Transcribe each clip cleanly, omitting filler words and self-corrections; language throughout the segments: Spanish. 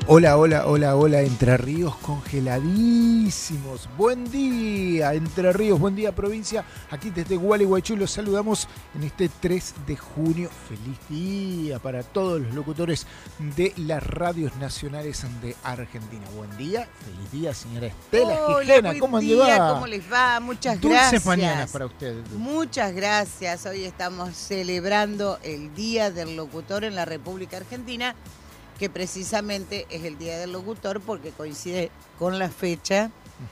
Hola, hola, hola, hola, Entre Ríos congeladísimos. Buen día, Entre Ríos, buen día, provincia. Aquí desde Gualeguaychú los saludamos en este 3 de junio. Feliz día para todos los locutores de las radios nacionales de Argentina. Buen día, feliz día, señora Estela Gijena. ¿Cómo le va? ¿Cómo les va? Muchas Dulces gracias. mañanas para ustedes. Muchas gracias. Hoy estamos celebrando el Día del Locutor en la República Argentina, que precisamente es el Día del Locutor porque coincide con la fecha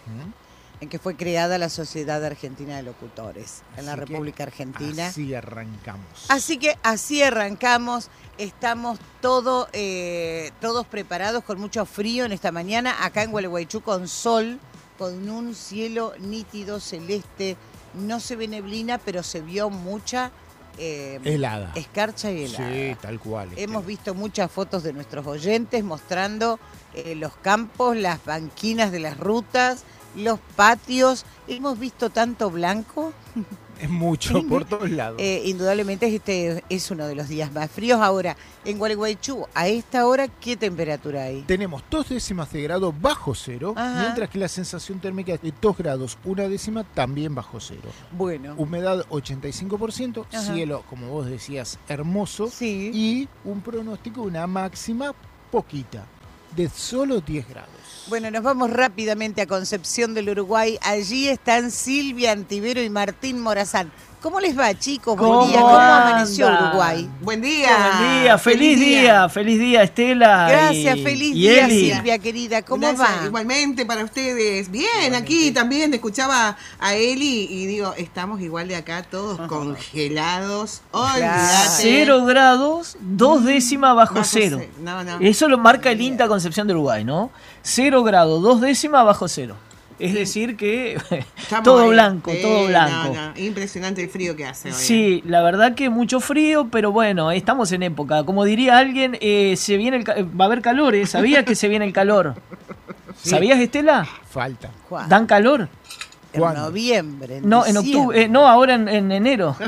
en que fue creada la Sociedad Argentina de Locutores en la República Argentina. Así arrancamos. Así que así arrancamos. Estamos todos preparados con mucho frío en esta mañana. Acá en Gualeguaychú con sol, con un cielo nítido, celeste. No se ve neblina, pero se vio mucha helada. Escarcha y helada. Sí, tal cual. Hemos visto muchas fotos de nuestros oyentes mostrando los campos, las banquinas de las rutas, los patios. Hemos visto tanto blanco. Es mucho, por todos lados. Indudablemente este es uno de los días más fríos. Ahora, en Gualeguaychú, a esta hora, ¿qué temperatura hay? Tenemos 2 décimas de grado bajo cero, mientras que la sensación térmica es de 2 grados, 1 décima también bajo cero. Bueno. Humedad 85%, cielo, como vos decías, hermoso. Sí. Y un pronóstico, una máxima poquita, de solo 10 grados. Bueno, nos vamos rápidamente a Concepción del Uruguay. Allí están Silvia Antivero y Martín Morazán. ¿Cómo les va, chicos? Buen día. ¿Cómo amaneció Uruguay? Buen día. Buen día, feliz día, Estela. Gracias, feliz día, Eli. Silvia, querida. ¿Cómo Gracias, va? igualmente para ustedes. Bien, aquí también escuchaba a Eli y digo, estamos igual de acá todos congelados. Olvídate. 0 grados, 2 décimas bajo cero. No. Eso lo marca el INTA Concepción de Uruguay, ¿no? 0 grados, 2 décimas bajo cero. Es decir que todo ahí. blanco, todo blanco. No. Impresionante el frío que hace hoy. Sí, la verdad que mucho frío, pero bueno, estamos en época. Como diría alguien, se viene va a haber calor, ¿eh? ¿Sabías que se viene el calor? Sí. ¿Sabías, Estela? Falta. ¿Cuándo? ¿Dan calor? En ¿Cuándo? noviembre, No, en diciembre. octubre, no, ahora en enero.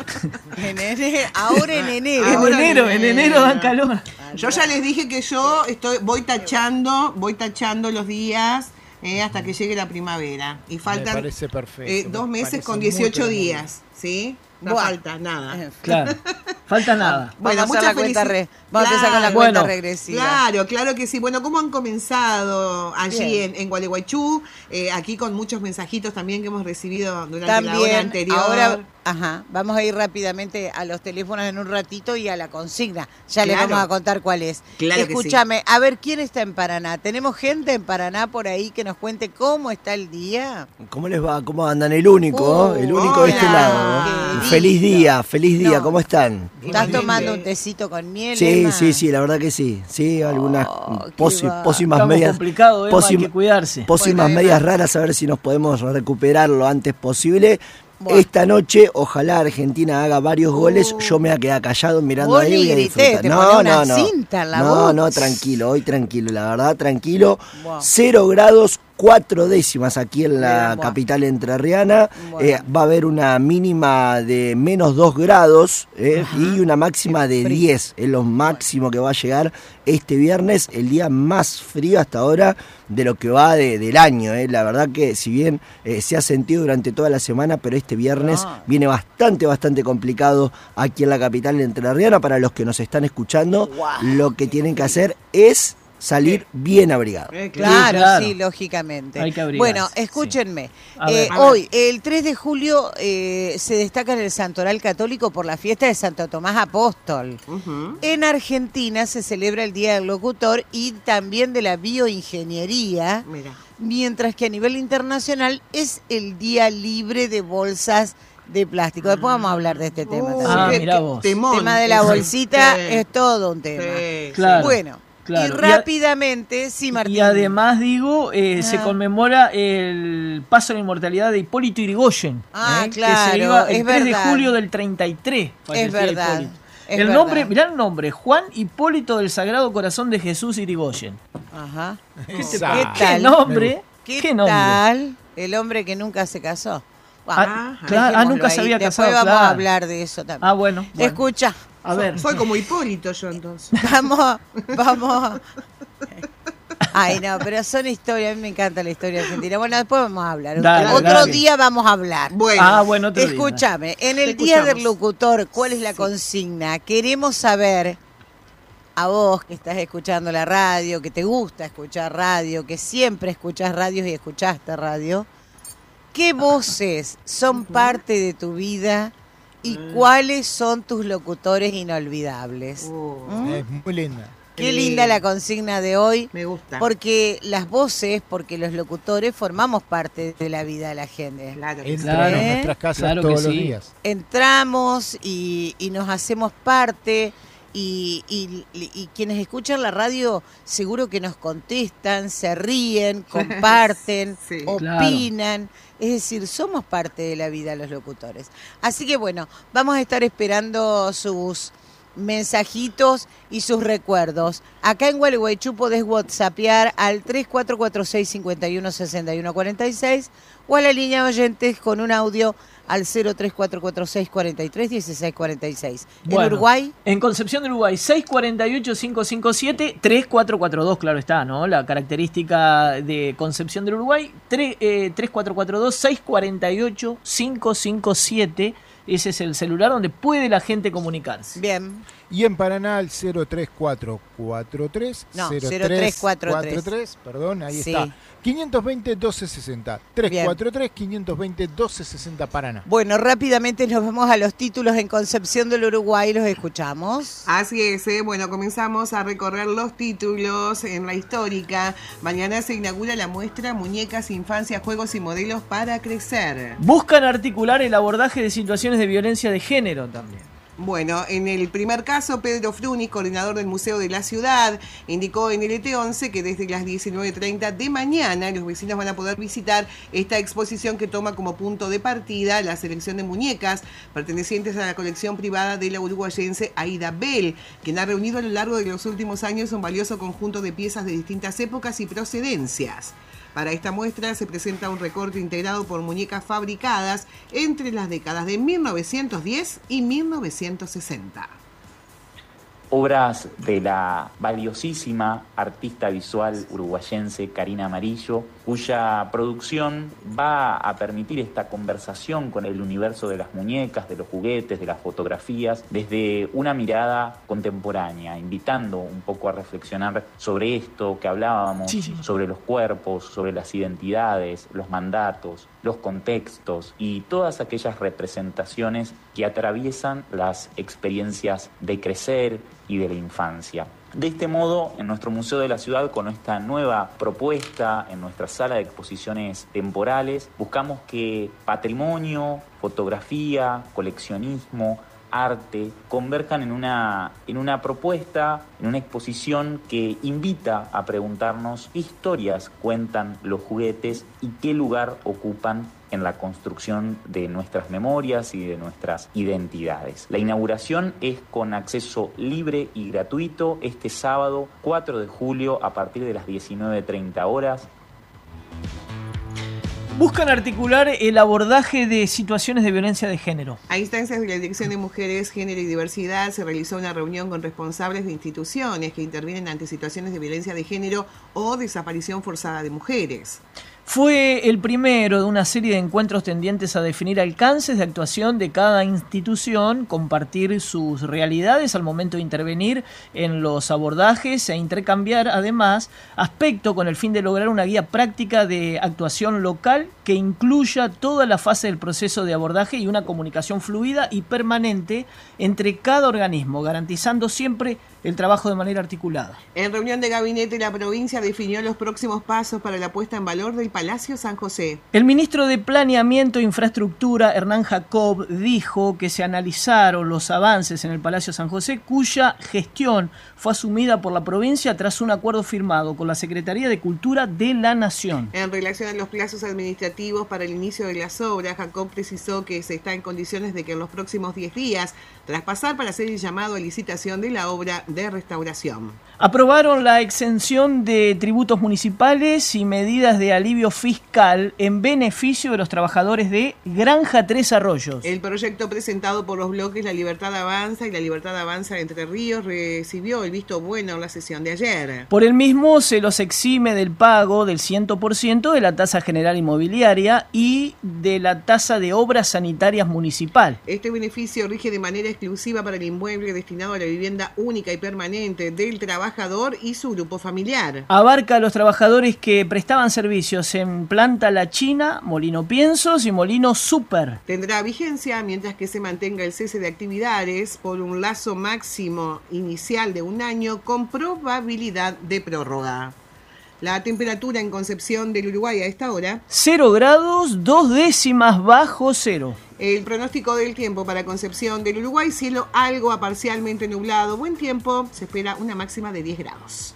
Ahora en enero. En enero dan calor. Yo ya les dije que yo voy tachando los días hasta que llegue la primavera. Y faltan Me parece perfecto. 2 me meses parece con muy, 18 pero muy días, ¿sí? No Buah. falta nada. Claro, falta nada. Bueno, Vamos a hacer la muchas cuenta Vamos a empezar con la Bueno, cuenta regresiva. Claro que sí. Bueno, ¿cómo han comenzado allí en Gualeguaychú? Aquí con muchos mensajitos también que hemos recibido durante la hora También, anterior. ahora vamos a ir rápidamente a los teléfonos en un ratito y a la consigna. Ya les Claro. vamos a contar cuál es. Claro que sí. Escúchame, a ver, ¿quién está en Paraná? ¿Tenemos gente en Paraná por ahí que nos cuente cómo está el día? ¿Cómo les va? ¿Cmo andan? El único de este hola, lado. qué Feliz día, No. ¿cómo están? ¿Estás Igualmente. tomando un tecito con miel, Sí, Emma? sí, la verdad que sí. Sí, algunas qué pócimas Estamos medias. complicados, hay que cuidarse. Pócimas Bueno, medias Emma. raras, a ver si nos podemos recuperar lo antes posible. Bueno. Esta noche, ojalá Argentina haga varios goles. Yo me voy a quedar callado mirando Vos ahí. ni Voy a grité, disfrutar. te ponés una cinta en la voz. No, tranquilo, hoy tranquilo, la verdad, tranquilo. Wow. 0 grados, 4 décimas aquí en la Bien, capital entrerriana. Bueno. Va a haber una mínima de menos 2 grados y una máxima de frío. 10. Es lo máximo que va a llegar este viernes, el día más frío hasta ahora de lo que va del año. La verdad que si bien se ha sentido durante toda la semana, pero este viernes viene bastante complicado aquí en la capital entrerriana. Para los que nos están escuchando, lo que tienen que hacer es salir bien abrigados. Claro, claro. sí, lógicamente. Hay que abrigarse, Bueno, escúchenme. A ver. Hoy, el 3 de julio, se destaca en el Santoral Católico por la fiesta de Santo Tomás Apóstol. En Argentina se celebra el Día del Locutor y también de la bioingeniería, Mira. mientras que a nivel internacional es el Día Libre de Bolsas de plástico. Después vamos a hablar de este tema también. mirá vos. El tema de la bolsita es todo un tema. Claro. Bueno. Claro. Y rápidamente, sí, Martín. Y además, digo, se conmemora el paso a la inmortalidad de Hipólito Yrigoyen. Claro, que se iba el es 3 de verdad. julio del 33. Es verdad. Hipólito. Es el verdad. nombre, mirá el nombre, Juan Hipólito del Sagrado Corazón de Jesús Yrigoyen. Ajá. ¿Qué tal? nombre? ¿Qué nombre? tal el hombre que nunca se casó? Claro, nunca se había Después casado. vamos claro. a hablar de eso también. Bueno. Escucha, A ver. Soy como Hipólito yo entonces. vamos. Ay, no, pero son historias, a mí me encanta la historia argentina. Bueno, después vamos a hablar. Dale, Otro dale. día vamos a hablar. Bueno, otro día. Escúchame, en el Te Día escuchamos. del Locutor, ¿cuál es la consigna? Queremos saber, a vos que estás escuchando la radio, que te gusta escuchar radio, que siempre escuchás radios y escuchaste radio, ¿qué voces son parte de tu vida y cuáles son tus locutores inolvidables? ¿Mm? Es muy linda. Qué linda la consigna de hoy. Me gusta. Porque las voces, porque los locutores formamos parte de la vida de la gente. Claro que sí. Entran Claro. en nuestras casas Claro que todos los sí. días. Entramos y nos hacemos parte y quienes escuchan la radio seguro que nos contestan, se ríen, comparten, Sí. opinan. Es decir, somos parte de la vida los locutores. Así que bueno, vamos a estar esperando sus mensajitos y sus recuerdos. Acá en Gualeguaychú podés whatsappear al 3446-516146 o a la línea de oyentes con un audio al 03446-431646. En Bueno, Uruguay, En Concepción de Uruguay, 648-557-3442, claro está, ¿no? La característica de Concepción del Uruguay, 3442-648-557. Ese es el celular donde puede la gente comunicarse. bien. Y en Paraná al 03443 No, 0343, perdón, ahí Sí. está. 520-1260. 343-520-1260 Paraná. Bueno, rápidamente nos vamos a los títulos en Concepción del Uruguay, los escuchamos. Así es, bueno, comenzamos a recorrer los títulos en la histórica. Mañana se inaugura la muestra Muñecas, Infancia, Juegos y Modelos para Crecer. Buscan articular el abordaje de situaciones de violencia de género también. Bueno, en el primer caso, Pedro Fruni, coordinador del Museo de la Ciudad, indicó en el ET11 que desde las 19:30 de mañana los vecinos van a poder visitar esta exposición que toma como punto de partida la selección de muñecas pertenecientes a la colección privada de la uruguayense Aida Bell, quien ha reunido a lo largo de los últimos años un valioso conjunto de piezas de distintas épocas y procedencias. Para esta muestra se presenta un recorte integrado por muñecas fabricadas entre las décadas de 1910 y 1960. Obras de la valiosísima artista visual uruguayense Karina Amarillo, cuya producción va a permitir esta conversación con el universo de las muñecas, de los juguetes, de las fotografías, desde una mirada contemporánea, invitando un poco a reflexionar sobre esto que hablábamos, Sí. sobre los cuerpos, sobre las identidades, los mandatos, los contextos y todas aquellas representaciones que atraviesan las experiencias de crecer y de la infancia. De este modo, en nuestro Museo de la Ciudad, con esta nueva propuesta, en nuestra sala de exposiciones temporales, buscamos que patrimonio, fotografía, coleccionismo, arte, converjan en una propuesta, en una exposición que invita a preguntarnos qué historias cuentan los juguetes y qué lugar ocupan en la construcción de nuestras memorias y de nuestras identidades. La inauguración es con acceso libre y gratuito este sábado 4 de julio a partir de las 19:30 horas. Buscan articular el abordaje de situaciones de violencia de género. A instancias de la Dirección de Mujeres, Género y Diversidad se realizó una reunión con responsables de instituciones que intervienen ante situaciones de violencia de género o desaparición forzada de mujeres. Fue el primero de una serie de encuentros tendientes a definir alcances de actuación de cada institución, compartir sus realidades al momento de intervenir en los abordajes e intercambiar además aspecto con el fin de lograr una guía práctica de actuación local que incluya toda la fase del proceso de abordaje y una comunicación fluida y permanente entre cada organismo, garantizando siempre el trabajo de manera articulada. En reunión de gabinete, la provincia definió los próximos pasos para la puesta en valor del Palacio San José. El ministro de Planeamiento e Infraestructura, Hernán Jacob, dijo que se analizaron los avances en el Palacio San José, cuya gestión fue asumida por la provincia tras un acuerdo firmado con la Secretaría de Cultura de la Nación. En relación a los plazos administrativos preparativos para el inicio de las obras. Jacob precisó que se está en condiciones de que en los próximos 10 días traspasar para hacer el llamado a licitación de la obra de restauración. Aprobaron la exención de tributos municipales y medidas de alivio fiscal en beneficio de los trabajadores de Granja Tres Arroyos. El proyecto presentado por los bloques La Libertad Avanza y La Libertad Avanza de Entre Ríos recibió el visto bueno en la sesión de ayer. Por el mismo se los exime del pago del 100% de la tasa general inmobiliaria y de la tasa de obras sanitarias municipal. Este beneficio rige de manera exclusiva para el inmueble destinado a la vivienda única y permanente del trabajador y su grupo familiar. Abarca a los trabajadores que prestaban servicios en Planta La China, Molino Piensos y Molino Super. Tendrá vigencia mientras que se mantenga el cese de actividades por un lazo máximo inicial de 1 año con probabilidad de prórroga. La temperatura en Concepción del Uruguay a esta hora: 0 grados, 2 décimas bajo cero. El pronóstico del tiempo para Concepción del Uruguay: cielo algo a parcialmente nublado, buen tiempo, se espera una máxima de 10 grados.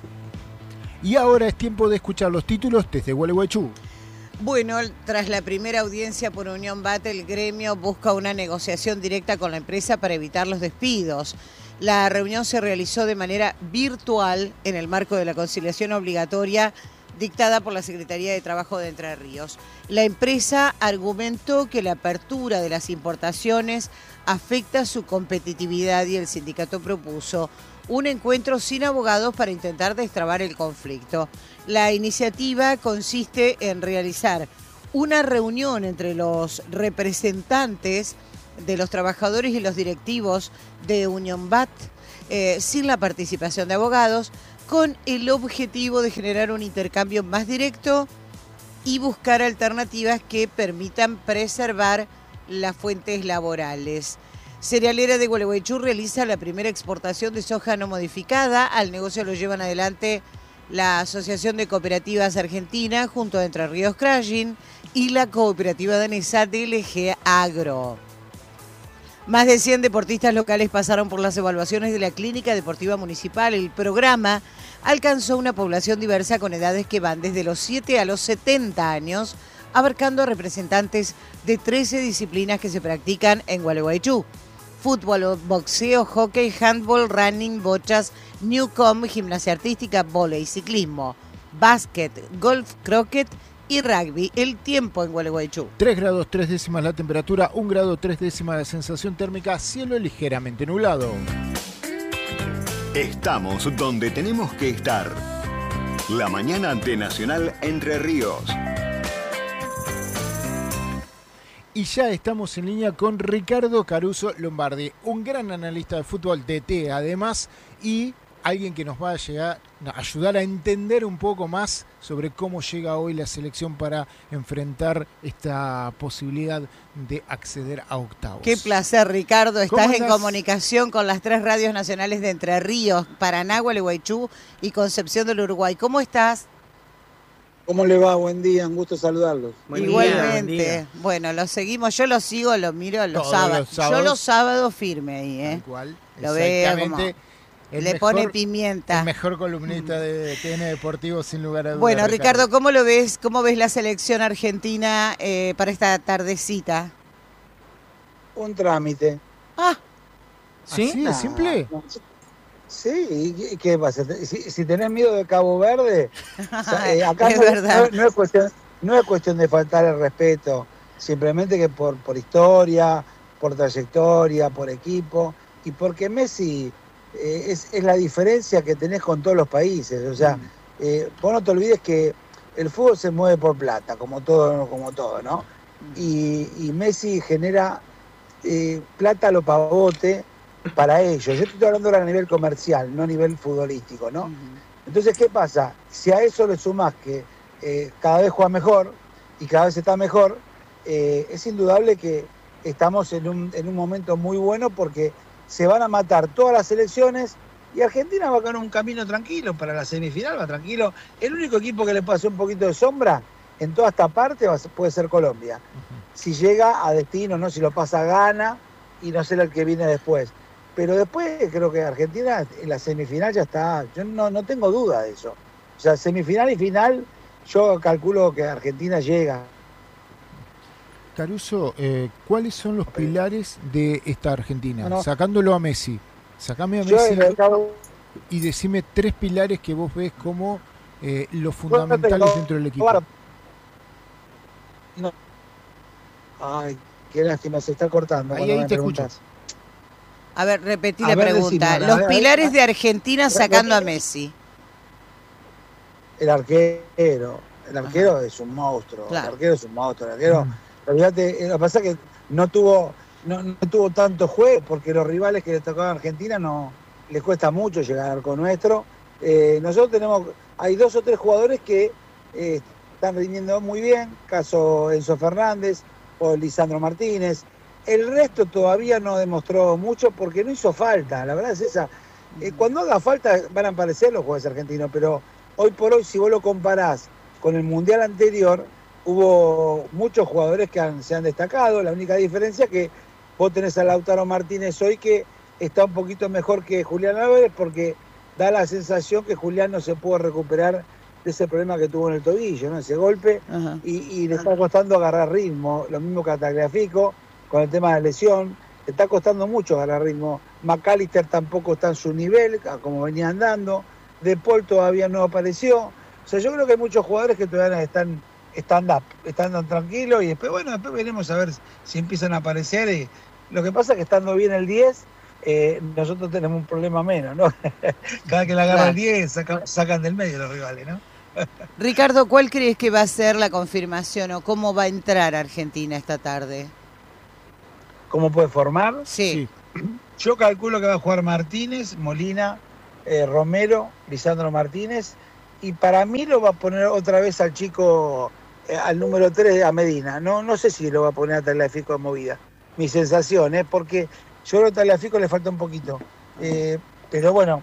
Y ahora es tiempo de escuchar los títulos desde Gualeguaychú. Bueno, tras la primera audiencia por Unión BAT, el gremio busca una negociación directa con la empresa para evitar los despidos. La reunión se realizó de manera virtual en el marco de la conciliación obligatoria dictada por la Secretaría de Trabajo de Entre Ríos. La empresa argumentó que la apertura de las importaciones afecta su competitividad y el sindicato propuso un encuentro sin abogados para intentar destrabar el conflicto. La iniciativa consiste en realizar una reunión entre los representantes de los trabajadores y los directivos de Unión BAT sin la participación de abogados, con el objetivo de generar un intercambio más directo y buscar alternativas que permitan preservar las fuentes laborales. Cerealera de Gualeguaychú realiza la primera exportación de soja no modificada. Al negocio lo llevan adelante la Asociación de Cooperativas Argentina junto a Entre Ríos Crushing y la cooperativa danesa DLG Agro. Más de 100 deportistas locales pasaron por las evaluaciones de la Clínica Deportiva Municipal. El programa alcanzó una población diversa con edades que van desde los 7 a los 70 años, abarcando a representantes de 13 disciplinas que se practican en Gualeguaychú: fútbol, boxeo, hockey, handball, running, bochas, newcom, gimnasia artística, vóley, ciclismo, básquet, golf, croquet y rugby. El tiempo en Gualeguaychú: 3 grados 3 décimas la temperatura, 1 grado 3 décimas la sensación térmica, cielo ligeramente nublado. Estamos donde tenemos que estar. La mañana de Nacional Entre Ríos. Y ya estamos en línea con Ricardo Caruso Lombardi, un gran analista de fútbol, DT además, y alguien que nos va a ayudar a entender un poco más sobre cómo llega hoy la selección para enfrentar esta posibilidad de acceder a octavos. Qué placer, Ricardo. Estás en andás? Comunicación con las 3 radios nacionales de Entre Ríos, Paraná, Gualeguaychú y Concepción del Uruguay. ¿Cómo estás? ¿Cómo le va? Buen día, un gusto saludarlos. Igualmente. Bueno, lo seguimos, yo lo sigo, lo miro los sábados. Yo los sábados firme ahí, ¿eh? Igual, Lo veo como le pone pimienta. El mejor columnista de TN Deportivo, sin lugar a dudas. Bueno, Ricardo, ¿cómo lo ves? ¿Cómo ves la selección argentina para esta tardecita? Un trámite. ¿Sí? ¿Así de simple? Sí, ¿qué pasa? Si tenés miedo de Cabo Verde, acá es verdad. No es cuestión de faltar el respeto, simplemente que por historia, por trayectoria, por equipo, y porque Messi es la diferencia que tenés con todos los países. O sea, vos no te olvides que el fútbol se mueve por plata, como todo, ¿no? Y Messi genera plata a lo pavote para ellos. Yo estoy hablando ahora a nivel comercial, no a nivel futbolístico, ¿no? Entonces, ¿qué pasa? Si a eso le sumás que cada vez juega mejor y cada vez está mejor, es indudable que estamos en un momento muy bueno, porque se van a matar todas las selecciones y Argentina va con un camino tranquilo para la semifinal, va tranquilo. El único equipo que le pasó un poquito de sombra en toda esta parte puede ser Colombia. Si llega a destino, no, si lo pasa gana y no será el que viene después. Pero después creo que Argentina en la semifinal ya está, yo no tengo duda de eso. O sea, semifinal y final, yo calculo que Argentina llega. Caruso, ¿cuáles son los pilares de esta Argentina? No. Sacándolo a Messi. Sacame a Yo Messi acabo- y decime 3 pilares que vos ves como los fundamentales dentro del equipo. No. Ay, qué lástima, se está cortando. Ahí cuando me te escucho. preguntas. A ver, repetí A la ver, pregunta. decime, Los a ver, pilares de Argentina sacando a Messi. El arquero. El arquero es un monstruo. Claro. El arquero es un monstruo. El arquero, olvídate, lo que pasa es que no tuvo tanto juego porque los rivales que le tocaban a Argentina no les cuesta mucho llegar al arco nuestro. Nosotros hay 2 o 3 jugadores que están rindiendo muy bien, caso Enzo Fernández o Lisandro Martínez. El resto todavía no demostró mucho porque no hizo falta, la verdad es esa. Cuando haga falta van a aparecer los jugadores argentinos, pero hoy por hoy, si vos lo comparás con el Mundial anterior, hubo muchos jugadores que se han destacado. La única diferencia es que vos tenés a Lautaro Martínez hoy que está un poquito mejor que Julián Álvarez porque da la sensación que Julián no se pudo recuperar de ese problema que tuvo en el tobillo, ¿no? Ese golpe, y le está costando agarrar ritmo. Lo mismo que a Tagliafico con el tema de la lesión, le está costando mucho agarrar ritmo. McAllister tampoco está en su nivel, como venía andando. De Paul todavía no apareció. O sea, yo creo que hay muchos jugadores que todavía están stand-up, están tranquilos y después veremos a ver si empiezan a aparecer. Lo que pasa es que estando bien el 10, nosotros tenemos un problema menos, ¿no? Cada que la agarra el 10, sacan del medio los rivales, ¿no? Ricardo, ¿cuál crees que va a ser la confirmación o cómo va a entrar Argentina esta tarde? ¿Cómo puede formar? Sí. Yo calculo que va a jugar Martínez, Molina, Romero, Lisandro Martínez, y para mí lo va a poner otra vez al chico, al número 3, a Medina. No sé si lo va a poner a Tagliafico de movida. Mi sensación, porque yo creo que a Tagliafico le falta un poquito. Pero bueno,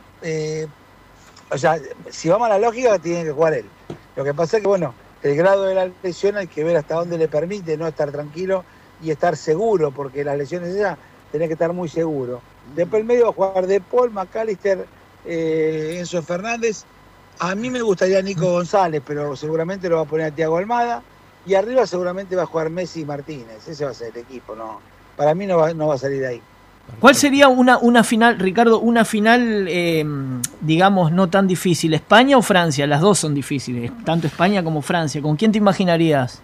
o sea, si vamos a la lógica, tiene que jugar él. Lo que pasa es que, bueno, el grado de la lesión hay que ver hasta dónde le permite no estar tranquilo y estar seguro, porque las lesiones esas tenés que estar muy seguro. Después el medio va a jugar De Paul, McAllister, Enzo Fernández. A mí me gustaría Nico González, pero seguramente lo va a poner a Thiago Almada. Y arriba seguramente va a jugar Messi y Martínez. Ese va a ser el equipo, ¿no? Para mí no va a salir de ahí. ¿Cuál sería una final, Ricardo, una final, digamos, no tan difícil? ¿España o Francia? Las dos son difíciles, tanto España como Francia. ¿Con quién te imaginarías?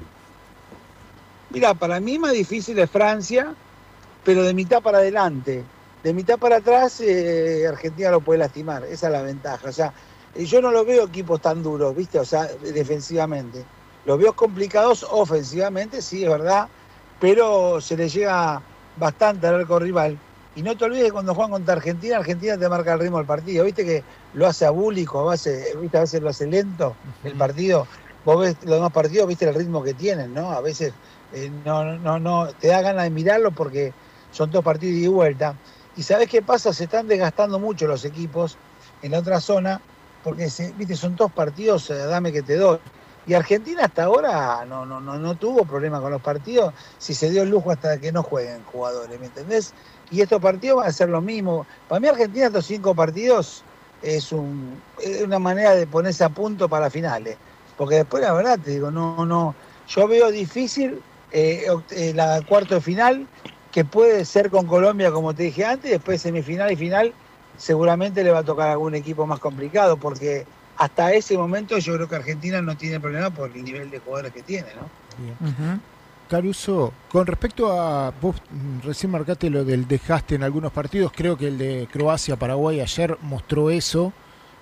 Mira, para mí más difícil es Francia, pero de mitad para adelante. De mitad para atrás, Argentina lo puede lastimar. Esa es la ventaja. O sea, yo no lo veo equipos tan duros, ¿viste? O sea, defensivamente. Los veo complicados ofensivamente, sí, es verdad, pero se les llega bastante al arco rival. Y no te olvides que cuando juegan contra Argentina, Argentina te marca el ritmo del partido. ¿Viste que lo hace abúlico, a veces lo hace lento el partido? Vos ves los demás partidos, viste el ritmo que tienen, ¿no? A veces no te da ganas de mirarlo porque son 2 partidos ida y vuelta. ¿Y sabés qué pasa? Se están desgastando mucho los equipos en la otra zona porque, viste, son 2 partidos, dame que te doy. Y Argentina hasta ahora no tuvo problema con los partidos, si se dio el lujo hasta que no jueguen jugadores, ¿me entendés? Y estos partidos van a ser lo mismo. Para mí Argentina estos 5 partidos es una manera de ponerse a punto para finales. Porque después la verdad te digo, yo veo difícil la cuarto de final, que puede ser con Colombia como te dije antes, después semifinal y final seguramente le va a tocar a algún equipo más complicado, porque hasta ese momento yo creo que Argentina no tiene problema por el nivel de jugadores que tiene, ¿no? Bien. Caruso, con respecto a, vos recién marcaste lo del desgaste en algunos partidos, creo que el de Croacia-Paraguay ayer mostró eso,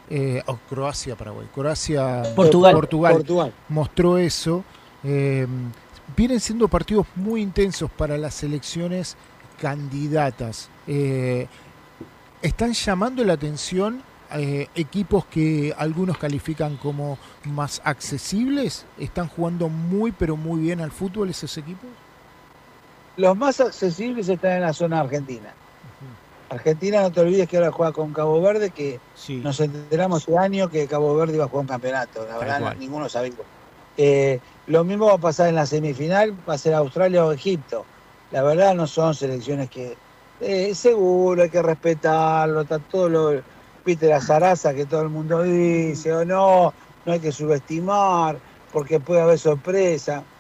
Croacia-Portugal mostró eso. Vienen siendo partidos muy intensos para las selecciones candidatas. ¿Están llamando la atención equipos que algunos califican como más accesibles? ¿Están jugando muy pero muy bien al fútbol esos equipos? Los más accesibles están en la zona argentina. Argentina, no te olvides que ahora juega con Cabo Verde, que sí. Nos enteramos este año que Cabo Verde iba a jugar un campeonato. La verdad, ninguno sabía. Lo mismo va a pasar en la semifinal, va a ser Australia o Egipto. La verdad no son selecciones que... seguro, hay que respetarlo, está todo viste la zaraza que todo el mundo dice, o no hay que subestimar, porque puede haber sorpresa.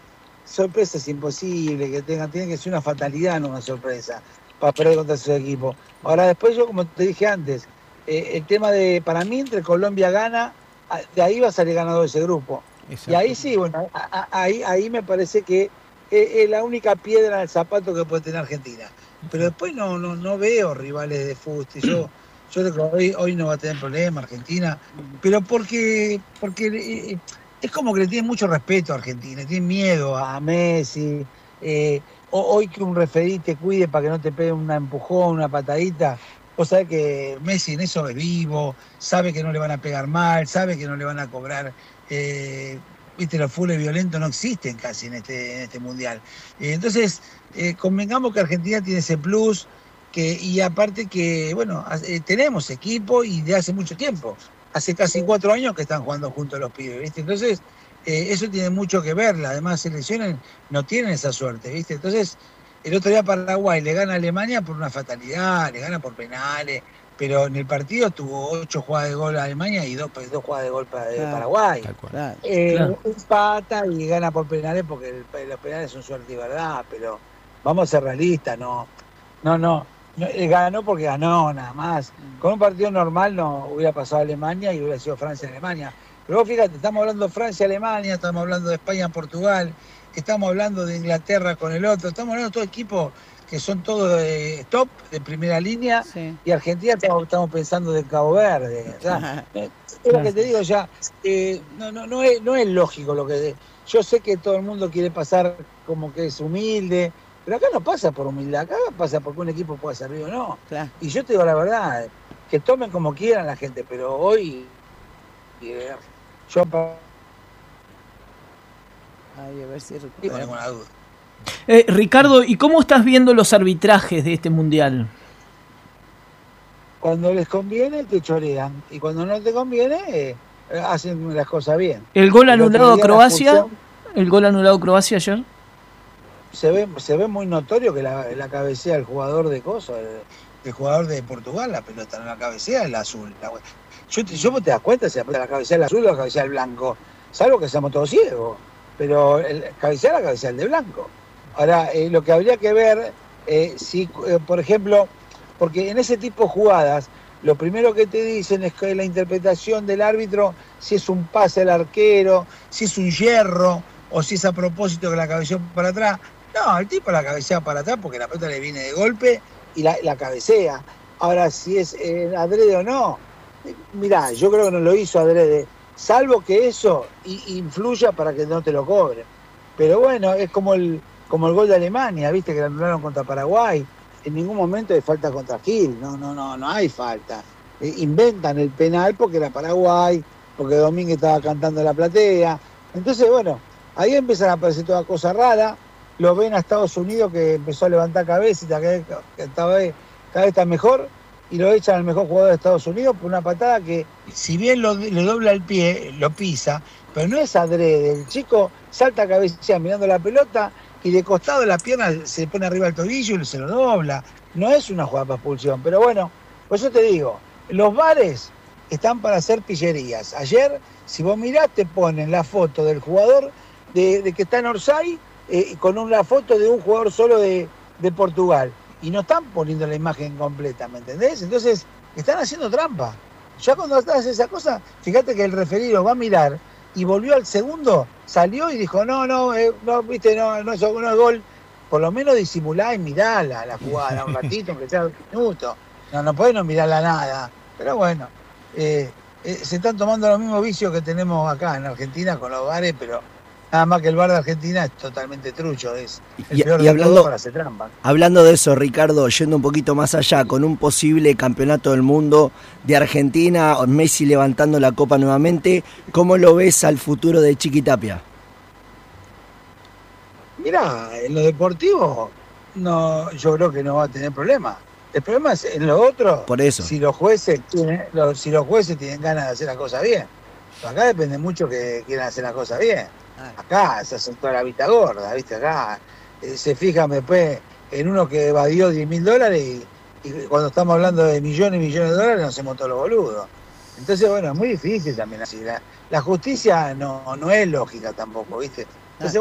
sorpresa es imposible que tengan, tiene que ser una fatalidad, no una sorpresa, para perder contra su equipo. Ahora después yo, como te dije antes, el tema de, para mí, entre Colombia gana, de ahí va a salir ganador de ese grupo. Exacto. Y ahí sí, bueno, ahí me parece que es la única piedra en el zapato que puede tener Argentina. Pero después no veo rivales de fútbol. Yo creo que hoy no va a tener problema Argentina, pero porque es como que le tienen mucho respeto a Argentina, tienen miedo a Messi. Hoy que un referí te cuide para que no te pegue un empujón, una patadita. Vos sabés que Messi en eso es vivo, sabe que no le van a pegar mal, sabe que no le van a cobrar. Viste, los fútbol violentos no existen casi en este mundial. Entonces, convengamos que Argentina tiene ese plus, y aparte que, bueno, tenemos equipo y de hace mucho tiempo. Hace casi 4 años que están jugando juntos los pibes, ¿viste? Entonces, eso tiene mucho que ver. Además, selecciones no tienen esa suerte, ¿viste? Entonces, el otro día Paraguay le gana a Alemania por una fatalidad, le gana por penales, pero en el partido tuvo 8 jugadas de gol a Alemania y 2 jugadas de gol para Paraguay. Empata y gana por penales porque los penales son suerte y verdad, pero vamos a ser realistas, no, ganó porque ganó nada más. Con un partido normal no hubiera pasado a Alemania y hubiera sido Francia-Alemania. Pero vos fíjate, estamos hablando de Francia-Alemania, estamos hablando de España-Portugal, estamos hablando de Inglaterra con el otro, estamos hablando de todo equipos que son todos top, de primera línea, sí. Y Argentina estamos pensando de Cabo Verde. O sea, es lo que te digo ya, no es lógico lo que... Yo sé que todo el mundo quiere pasar como que es humilde, pero acá no pasa por humildad, acá pasa porque un equipo pueda servir o no. Claro. Y yo te digo la verdad, que tomen como quieran la gente, pero hoy yo... Ay, a ver si no tengo ninguna duda. Ricardo, ¿y cómo estás viendo los arbitrajes de este mundial? Cuando les conviene te chorean y cuando no te conviene hacen las cosas bien. ¿El gol anulado a Croacia? ¿El gol anulado a Croacia ayer? Se ve muy notorio que la cabecea el jugador de Coso, el jugador de Portugal, la pelota no la cabecea el azul. Yo te das cuenta si la cabecea el azul o la cabecea el blanco, salvo que seamos todos ciegos, pero cabecea la cabecea el de blanco. Ahora, lo que habría que ver, si, por ejemplo, porque en ese tipo de jugadas, lo primero que te dicen es que la interpretación del árbitro, si es un pase al arquero, si es un hierro, o si es a propósito que la cabeceó para atrás. No, el tipo la cabecea para atrás porque la pelota le viene de golpe y la cabecea. Ahora, si es adrede o no, mirá, yo creo que no lo hizo adrede, salvo que eso influya para que no te lo cobren. Pero bueno, es como el gol de Alemania, viste que la anularon contra Paraguay. En ningún momento hay falta contra Gil, no hay falta. Inventan el penal porque era Paraguay, porque Domínguez estaba cantando en la platea. Entonces, bueno, ahí empiezan a aparecer todas cosas raras. Lo ven a Estados Unidos que empezó a levantar cabecita, que cada vez está mejor, y lo echan al mejor jugador de Estados Unidos por una patada que, si bien le dobla el pie, lo pisa, pero no es adrede. El chico salta a cabeza mirando la pelota y de costado la pierna se pone arriba del tobillo y se lo dobla. No es una jugada para expulsión, pero bueno, pues yo te digo, los bares están para hacer pillerías. Ayer, si vos mirás, te ponen la foto del jugador de que está en Orsay con la foto de un jugador solo de Portugal. Y no están poniendo la imagen completa, ¿me entendés? Entonces, están haciendo trampa. Ya cuando haces esa cosa, fíjate que el referido va a mirar y volvió al segundo, salió y dijo, no es gol. Por lo menos disimulá y mirá la jugada un ratito, aunque sea un minuto. No podés no mirarla nada. Pero bueno, se están tomando los mismos vicios que tenemos acá en Argentina con los bares, pero nada más que el bar de Argentina es totalmente trucho, es el peor de todo para hacer trampa. Hablando de eso, Ricardo, yendo un poquito más allá, con un posible campeonato del mundo de Argentina, Messi levantando la copa nuevamente, ¿cómo lo ves al futuro de Chiqui Tapia? Mirá, en lo deportivo, yo creo que no va a tener problema. El problema es en lo otro. Por eso. Si los jueces tienen ganas de hacer las cosas bien. Pero acá depende mucho que quieran hacer las cosas bien. Acá se hacen toda la vista gorda, ¿viste? Acá se fijan después en uno que evadió $10.000 y cuando estamos hablando de millones y millones de dólares nos hacemos todos los boludos. Entonces, bueno, es muy difícil también así. La justicia no es lógica tampoco, ¿viste? Entonces, bueno,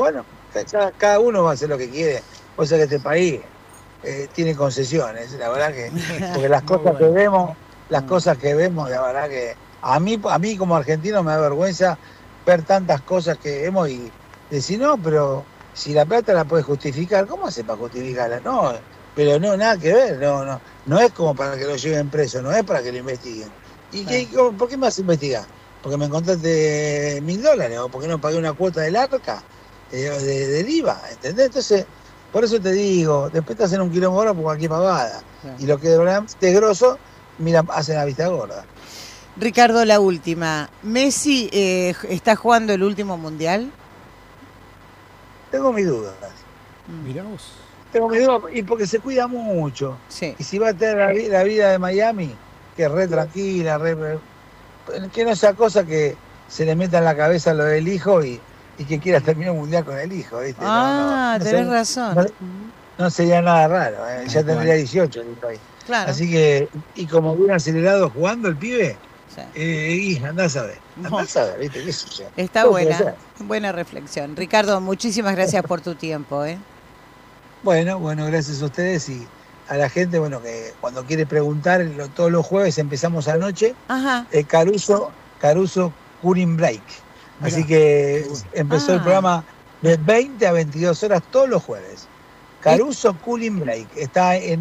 Cada uno va a hacer lo que quiere. O sea que este país tiene concesiones, la verdad que, porque las cosas que vemos, la verdad que a mí como argentino me da vergüenza ver tantas cosas que vemos y decir, no, pero si la plata la puedes justificar, ¿cómo hace para justificarla? No, pero no, nada que ver, no es como para que lo lleven preso, no es para que lo investiguen. ¿Por qué me vas a investigar? ¿Porque me encontraste $1.000? ¿O porque no pagué una cuota del arca? Del IVA, ¿entendés? Entonces, por eso te digo, después te hacen un quilombo ahora por cualquier pavada. Y lo que es grosso, mira, hacen la vista gorda. Ricardo, la última. ¿Messi está jugando el último mundial? Tengo mis dudas. Mirá vos. Tengo mis dudas, y porque se cuida mucho. Sí. Y si va a tener la vida de Miami, que es re tranquila, que no sea cosa que se le meta en la cabeza lo del hijo y que quiera terminar un mundial con el hijo, ¿viste? Tenés razón. No sería nada raro, ya tendría 18 el hijo ahí. Claro. Así que, y como bien acelerado jugando el pibe, y andás a ver, ¿viste? ¿Qué sé yo? Está buena reflexión. Ricardo, muchísimas gracias por tu tiempo, Bueno, gracias a ustedes y a la gente, que cuando quiere preguntar, todos los jueves empezamos anoche, Caruso Cooling Break. Así que empezó el programa de 20 a 22 horas todos los jueves. Caruso Cooling Break. Está en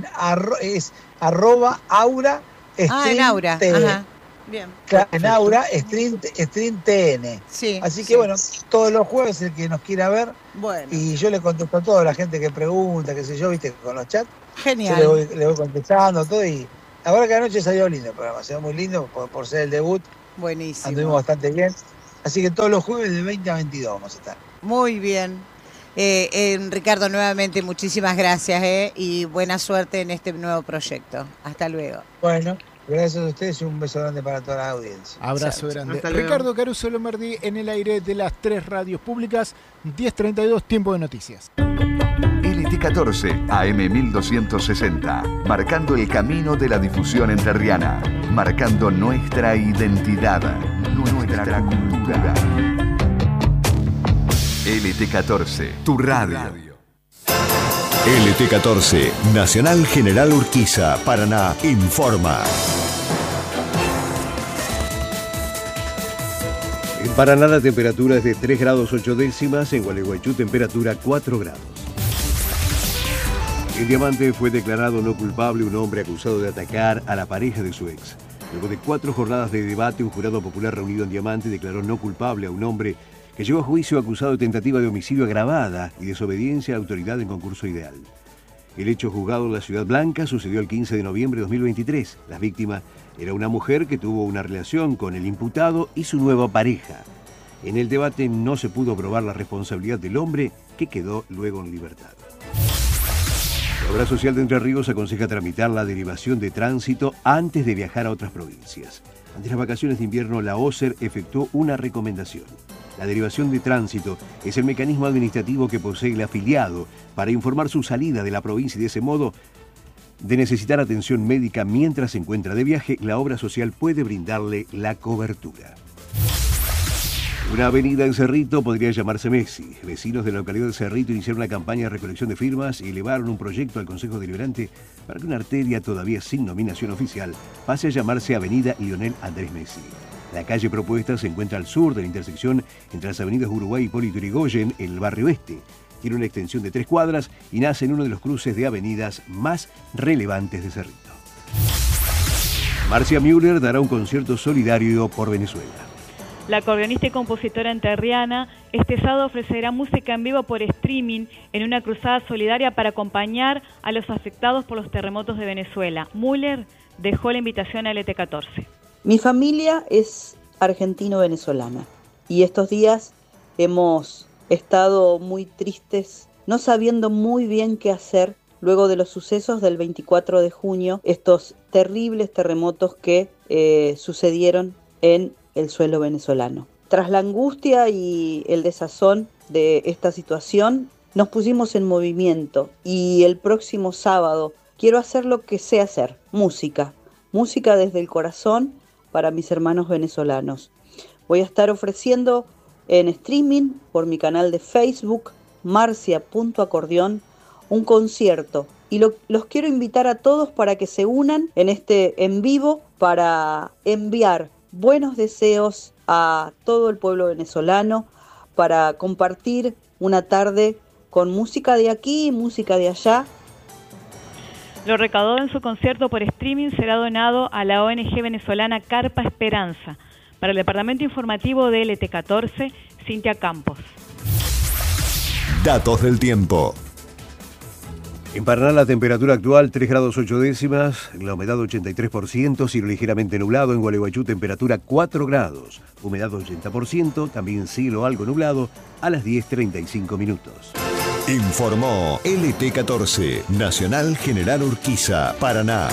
@Aura Stream en Aura. Ajá. Bien. En Aura Stream TN. Sí. Así que todos los jueves el que nos quiera ver. Bueno. Y yo le contesto a toda la gente que pregunta, qué sé yo, viste, con los chats. Genial. Yo le voy contestando todo y la verdad que anoche salió lindo el programa, salió muy lindo por ser el debut. Buenísimo. Anduvimos bastante bien. Así que todos los jueves de 20 a 22 vamos a estar. Muy bien. Ricardo, nuevamente muchísimas gracias y buena suerte en este nuevo proyecto. Hasta luego. Bueno, gracias a ustedes y un beso grande para toda la audiencia. Abrazo grande. Ricardo Caruso Lombardi en el aire de las 3 radios públicas, 10:32, tiempo de noticias. LT14 AM 1260, marcando el camino de la difusión entrerriana, marcando nuestra identidad, nuestra cultura. LT14, tu radio. LT14, Nacional General Urquiza, Paraná, informa. En Paraná la temperatura es de 3 grados 8 décimas, en Gualeguaychú temperatura 4 grados. En Diamante fue declarado no culpable un hombre acusado de atacar a la pareja de su ex. Luego de 4 jornadas de debate, un jurado popular reunido en Diamante declaró no culpable a un hombre que llevó a juicio acusado de tentativa de homicidio agravada y desobediencia a autoridad en concurso ideal. El hecho juzgado en la Ciudad Blanca sucedió el 15 de noviembre de 2023. La víctima era una mujer que tuvo una relación con el imputado y su nueva pareja. En el debate no se pudo probar la responsabilidad del hombre, que quedó luego en libertad. La Obra Social de Entre Ríos aconseja tramitar la derivación de tránsito antes de viajar a otras provincias. Ante las vacaciones de invierno, la OCER efectuó una recomendación. La derivación de tránsito es el mecanismo administrativo que posee el afiliado para informar su salida de la provincia y de ese modo, de necesitar atención médica mientras se encuentra de viaje, la obra social puede brindarle la cobertura. Una avenida en Cerrito podría llamarse Messi. Vecinos de la localidad de Cerrito iniciaron una campaña de recolección de firmas y elevaron un proyecto al Consejo Deliberante para que una arteria todavía sin nominación oficial pase a llamarse Avenida Lionel Andrés Messi. La calle propuesta se encuentra al sur de la intersección entre las avenidas Uruguay y Hipólito Yrigoyen, en el barrio Este. Tiene una extensión de 3 cuadras y nace en uno de los cruces de avenidas más relevantes de Cerrito. Marcia Müller dará un concierto solidario por Venezuela. La acordeonista y compositora entrerriana este sábado ofrecerá música en vivo por streaming en una cruzada solidaria para acompañar a los afectados por los terremotos de Venezuela. Müller dejó la invitación al LT14. Mi familia es argentino-venezolana y estos días hemos estado muy tristes, no sabiendo muy bien qué hacer luego de los sucesos del 24 de junio, estos terribles terremotos que sucedieron en el suelo venezolano. Tras la angustia y el desazón de esta situación, nos pusimos en movimiento y el próximo sábado quiero hacer lo que sé hacer, música desde el corazón para mis hermanos venezolanos. Voy a estar ofreciendo en streaming por mi canal de Facebook Marcia.acordeón, un concierto. Y los quiero invitar a todos para que se unan en este en vivo para enviar buenos deseos a todo el pueblo venezolano, para compartir una tarde con música de aquí y música de allá. Lo recaudado en su concierto por streaming será donado a la ONG venezolana Carpa Esperanza. Para el departamento informativo de LT14, Cintia Campos. Datos del tiempo. En Paraná la temperatura actual 3 grados 8 décimas, la humedad 83%, cielo ligeramente nublado. En Gualeguaychú temperatura 4 grados, humedad 80%, también cielo algo nublado a las 10:35 minutos. Informó LT14, Nacional General Urquiza, Paraná.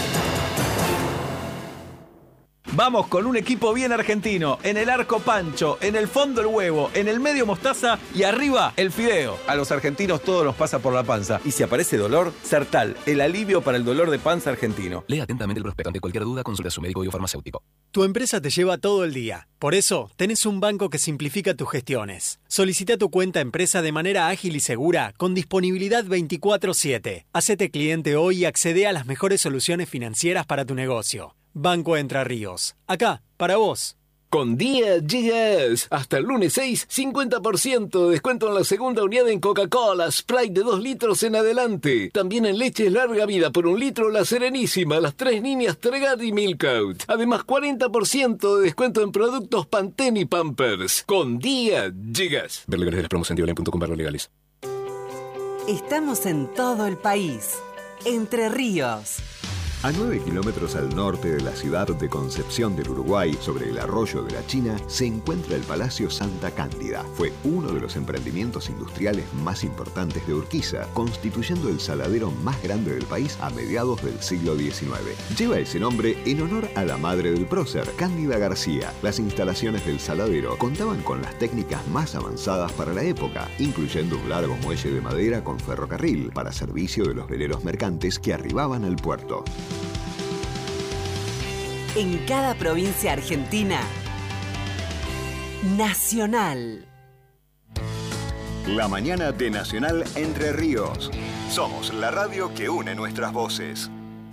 Vamos con un equipo bien argentino. En el arco Pancho, en el fondo el huevo, en el medio mostaza y arriba el fideo. A los argentinos todo nos pasa por la panza. Y si aparece dolor, Sertal, el alivio para el dolor de panza argentino. Lea atentamente el prospecto. Ante cualquier duda, consulta a su médico o farmacéutico. Tu empresa te lleva todo el día. Por eso, tenés un banco que simplifica tus gestiones. Solicita tu cuenta empresa de manera ágil y segura, con disponibilidad 24/7. Hacete cliente hoy y accede a las mejores soluciones financieras para tu negocio. Banco Entre Ríos. Acá, para vos. Con Día llegas. Hasta el lunes 6, 50% de descuento en la segunda unidad en Coca-Cola, Sprite de 2 litros en adelante. También en leches larga vida por 1 litro La Serenísima, las 3 líneas Tregat y Milkout. Además 40% de descuento en productos Pantene y Pampers. Con Día llegas. Ver legales de las promos en diolen.com/legales. Estamos en todo el país. Entre Ríos. A 9 kilómetros al norte de la ciudad de Concepción del Uruguay, sobre el arroyo de la China, se encuentra el Palacio Santa Cándida. Fue uno de los emprendimientos industriales más importantes de Urquiza, constituyendo el saladero más grande del país a mediados del siglo XIX. Lleva ese nombre en honor a la madre del prócer, Cándida García. Las instalaciones del saladero contaban con las técnicas más avanzadas para la época, incluyendo un largo muelle de madera con ferrocarril para servicio de los veleros mercantes que arribaban al puerto. En cada provincia argentina, Nacional. La mañana de Nacional Entre Ríos. Somos la radio que une nuestras voces.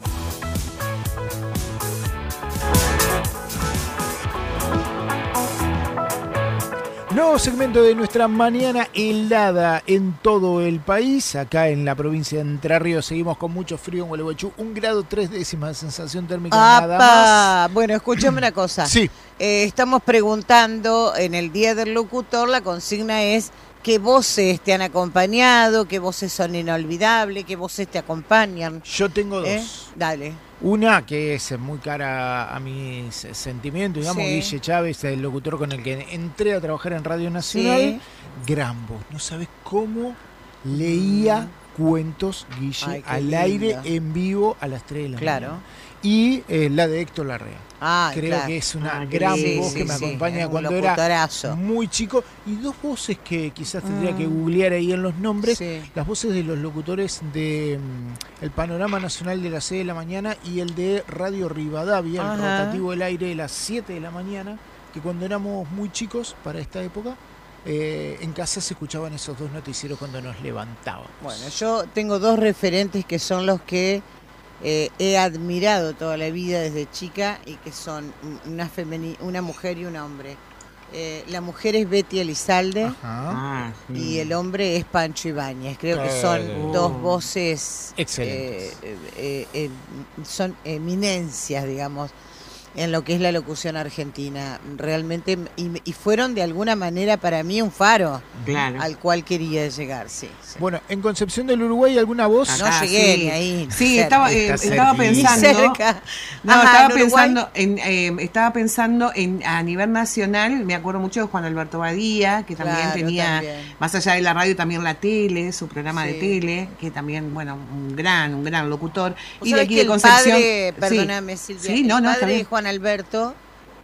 Nuevo segmento de nuestra mañana helada en todo el país. Acá en la provincia de Entre Ríos seguimos con mucho frío en Gualeguaychú. 1 grado 3 décimas de sensación térmica nada más. Bueno, escúchame una cosa. Sí. Estamos preguntando en el Día del Locutor, la consigna es qué voces te han acompañado, qué voces son inolvidables, qué voces te acompañan. Yo tengo dos. Dale. Una que es muy cara a mis sentimientos, digamos, Sí. Guille Chávez, el locutor con el que entré a trabajar en Radio Nacional. Sí. Gran voz. No sabes cómo leía cuentos, Guille, Ay, qué al aire, lindo. en vivo, a las 3 de la Claro. mañana. Y la de Héctor Larrea. Creo claro. que es una Qué gran lindo. voz Sí, que me sí, acompaña es un cuando era locutorazo. muy chico. Y dos voces que quizás tendría que googlear ahí en los nombres. Sí. Las voces de los locutores de el Panorama Nacional de las 6 de la mañana y el de Radio Rivadavia, el Ajá. rotativo del aire de las 7 de la mañana, que cuando éramos muy chicos para esta época, en casa se escuchaban esos dos noticieros cuando nos levantábamos. Bueno, yo tengo dos referentes que son los que he admirado toda la vida desde chica y que son una mujer y un hombre. La mujer es Betty Elizalde y el hombre es Pancho Ibáñez. Creo que son dos voces excelentes. Son eminencias, digamos, en lo que es la locución argentina. Realmente, y fueron de alguna manera para mí un faro al cual quería llegar. Sí. Bueno, en Concepción del Uruguay, ¿alguna voz? No llegué ni ahí. Sí, cerca. estaba pensando. Cerca. No, Ajá, estaba pensando en a nivel nacional. Me acuerdo mucho de Juan Alberto Badía, que también Claro, tenía, también. más allá de la radio, también la tele, su programa de Sí. tele, que también, bueno, un gran locutor. ¿Vos Y de sabés aquí que de Concepción. el padre, perdóname Silvia, Sí, no, el está padre de bien. Juan Alberto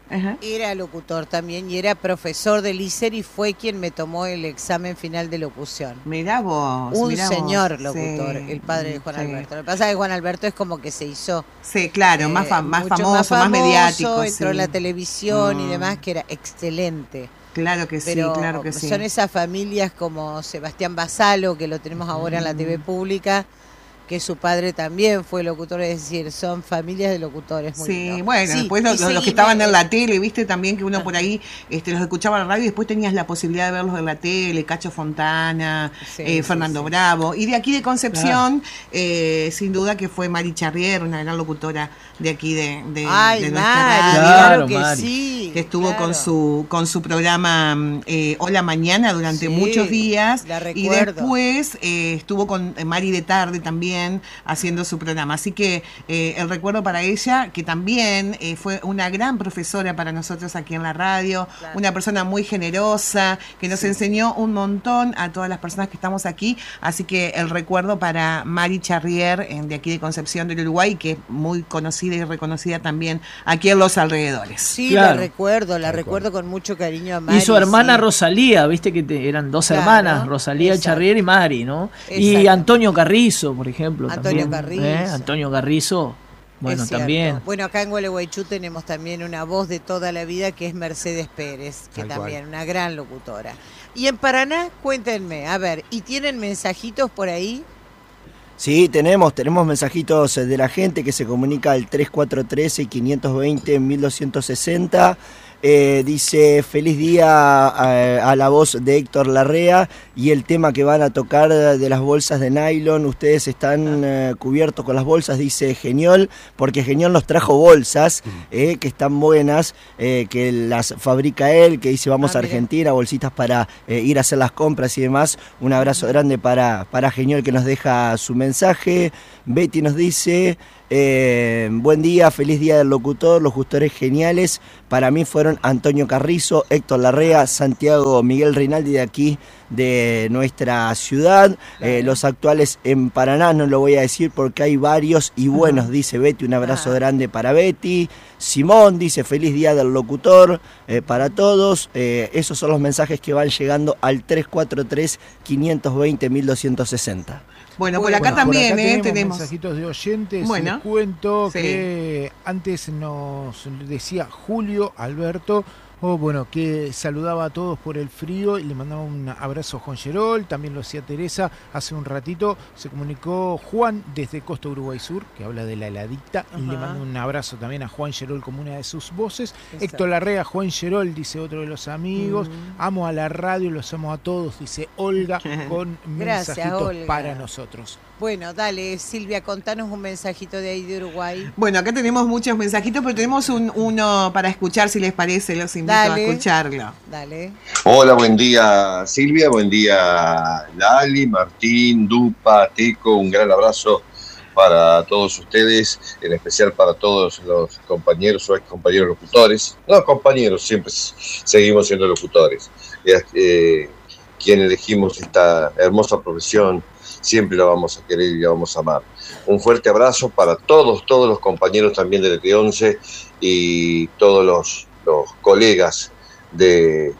era locutor también y era profesor del ISER y fue quien me tomó el examen final de locución. Mirá vos. Un mirá señor vos. locutor, Sí, el padre de Juan sí. Alberto. Lo que pasa es que Juan Alberto es como que se hizo... Sí, claro, más mucho famoso, más mediático. Entró sí. en la televisión y demás, que era excelente. Claro que Pero sí, claro que sí. son esas familias como Sebastián Basalo, que lo tenemos ahora en la TV pública, que su padre también fue locutor, es decir, son familias de locutores muy Sí, lindos. bueno, Sí, después y los que estaban en la tele, viste también que uno por ahí los escuchaba en la radio y después tenías la posibilidad de verlos en la tele, Cacho Fontana, Fernando Bravo. Y de aquí de Concepción, sin duda que fue Mari Charrier, una gran locutora de aquí de nuestra radio. Claro que Mari. Sí. Que estuvo con su programa Hola Mañana durante muchos días. La Y recuerdo. después estuvo con Mari de Tarde también haciendo su programa. Así que el recuerdo para ella, que también fue una gran profesora para nosotros aquí en la radio, una persona muy generosa, que nos enseñó un montón a todas las personas que estamos aquí. Así que el recuerdo para Mari Charrier, de aquí de Concepción del Uruguay, que es muy conocida y reconocida también aquí en los alrededores. Sí, la recuerdo con mucho cariño a Mari. Y su hermana sí. Rosalía, viste que eran dos hermanas, Rosalía Charrier y Mari, ¿no? Y Exacto. Antonio Carrizo, por ejemplo. Antonio también, Carrizo. Antonio Carrizo, bueno, Es cierto. también. Bueno, acá en Gualeguaychú tenemos también una voz de toda la vida que es Mercedes Pérez, que Tal también cual. una gran locutora. Y en Paraná, cuéntenme, a ver, ¿y tienen mensajitos por ahí? Sí, tenemos mensajitos de la gente que se comunica al 3413-520-1260. Dice, feliz día a la voz de Héctor Larrea y el tema que van a tocar de las bolsas de nylon. Ustedes están cubiertos con las bolsas, dice Geniol, porque Geniol nos trajo bolsas que están buenas, que las fabrica él, que dice vamos a Argentina, bolsitas para ir a hacer las compras y demás. Un abrazo grande para Geniol que nos deja su mensaje. Betty nos dice... buen día, feliz día del locutor, los locutores geniales para mí fueron Antonio Carrizo, Héctor Larrea, Santiago Miguel Rinaldi de aquí de nuestra ciudad, los actuales en Paraná no lo voy a decir porque hay varios y buenos, dice Betty, un abrazo grande para Betty. Simón dice feliz día del locutor para todos. Esos son los mensajes que van llegando al 343-520-1260. Bueno, por acá también por acá tenemos mensajitos de oyentes. Bueno, Les cuento sí. que antes nos decía Julio Alberto, que saludaba a todos por el frío y le mandaba un abrazo a Juan Gerol, también lo hacía Teresa. Hace un ratito se comunicó Juan desde Costa Uruguay Sur, que habla de la heladita, y le manda un abrazo también a Juan Gerol como una de sus voces. Exacto. Héctor Larrea, Juan Gerol, dice otro de los amigos. Amo a la radio, los amo a todos, dice Olga, con Gracias, mensajitos Olga. para nosotros. Bueno, dale, Silvia, contanos un mensajito de ahí de Uruguay. Bueno, acá tenemos muchos mensajitos, pero tenemos uno para escuchar, si les parece, los invito a escucharlo. Dale. Hola, buen día Silvia, buen día Lali, Martín, Dupa, Teco, un gran abrazo para todos ustedes, en especial para todos los compañeros o ex compañeros locutores. No, compañeros, siempre seguimos siendo locutores. Quien elegimos esta hermosa profesión, siempre la vamos a querer y la vamos a amar. Un fuerte abrazo para todos los compañeros también del ET11 y todos los colegas de